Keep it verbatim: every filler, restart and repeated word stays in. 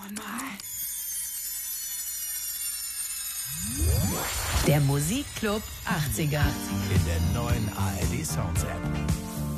mal. Der Musikclub achtziger. In der neuen A R D Sounds App.